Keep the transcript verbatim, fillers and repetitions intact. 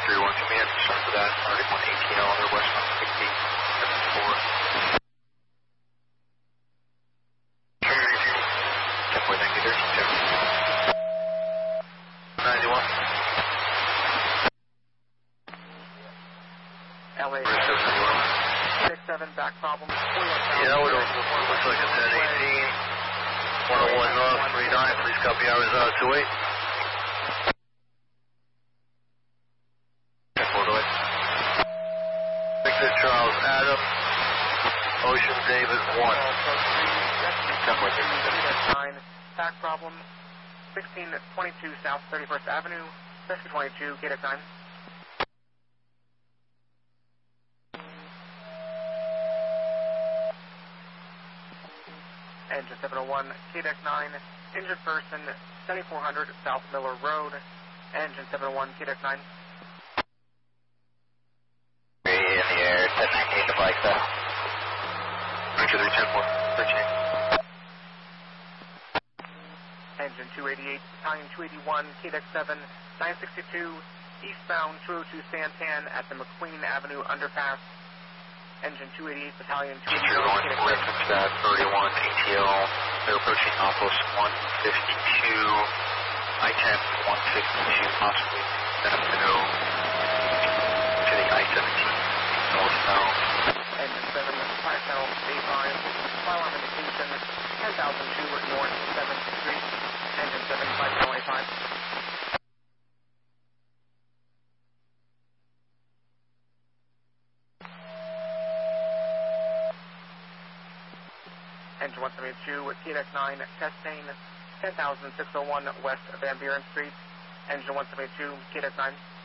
three one command, start for that, R D one A T L, or West one sixty, seven four. ten point nine meters, ninety-one. L A six seven, back problem. Yeah, it looks like it's at eighteen. one oh one North, three nine, please copy hours uh, two eight. Victor Charles Adam, Ocean David one. nine, back problem, sixteen twenty-two South thirty-first Avenue, Rescue twenty-two, K D X nine. Engine seven oh one, K D X nine, injured person, seventy-four hundred South Miller Road. Engine seven oh one, K D X nine. In the air, ten nineteen to Mike, though. Roger, three ten four, thirteen. Engine two eighty-eight, Battalion two eighty-one, K D X seven, nine sixty-two, eastbound two oh two Santan at the McQueen Avenue underpass. Engine two eighty-eight, Battalion two eighty-one, K D X seven. Reference that, thirty-one A T L, they're approaching outpost one fifty-two, I ten, one fifty-two, possibly, then I'm going to go to the I seventeen, northbound. Engine seven, five channel, baseline, fire arm indication, ten thousand two North seventh Street. Engine seven, five channel, A five. Engine one seventy-two, K D X nine, Chastain, ten thousand six oh one West Van Buren Street. Engine one seventy-two, K D X nine.